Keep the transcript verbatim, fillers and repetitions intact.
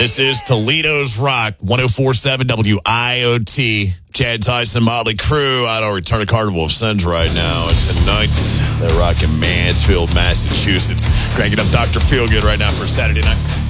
This is Toledo's Rock, one oh four point seven W I O T. Chad Tyson, Motley Crue out on Return to Carnival of Sins right now. And tonight, they're rocking Mansfield, Massachusetts. Cranking up Doctor Feelgood right now for Saturday night.